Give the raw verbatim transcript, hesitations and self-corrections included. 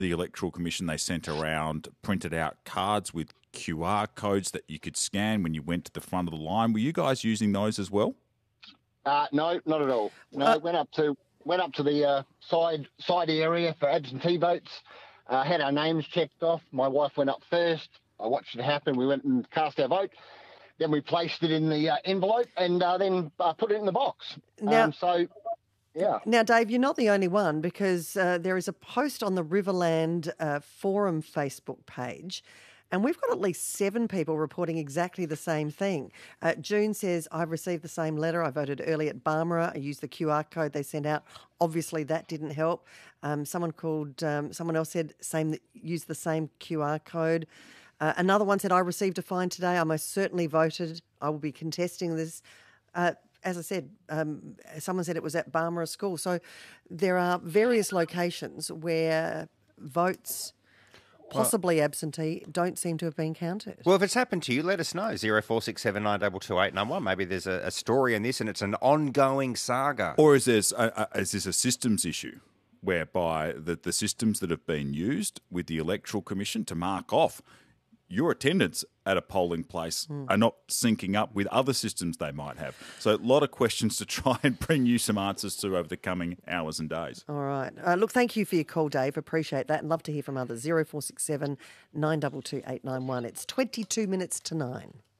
the Electoral Commission, they sent around printed out cards with Q R codes that you could scan when you went to the front of the line. Were you guys using those as well? Uh, no, not at all. No, Uh, went up to went up to the uh, side side area for absentee votes. Uh, had our names checked off. My wife went up first. I watched it happen. We went and cast our vote. Then we placed it in the uh, envelope and uh, then uh, put it in the box. Now- um, so, yeah. Now, Dave, you're not the only one, because uh, there is a post on the Riverland uh, Forum Facebook page, and we've got at least seven people reporting exactly the same thing. Uh, June says, I've received the same letter. I voted early at Barmera. I used the Q R code they sent out. Obviously, that didn't help. Um, someone called, um, someone else said, same, used the same Q R code. Uh, another one said, I received a fine today. I most certainly voted. I will be contesting this. Uh, as I said, um, someone said it was at Barmera School. So there are various locations where votes, possibly absentee, don't seem to have been counted. Well, if it's happened to you, let us know. zero four six seven nine two two eight nine one. Maybe there's a, a story in this and it's an ongoing saga. Or is, this a, a, is this a systems issue whereby the, the systems that have been used with the Electoral Commission to mark off your attendance at a polling place mm. are not syncing up with other systems they might have? So a lot of questions to try and bring you some answers to over the coming hours and days. All right. Uh, look, thank you for your call, Dave. Appreciate that, and love to hear from others. zero four six seven nine two two eight nine one. It's twenty-two minutes to nine.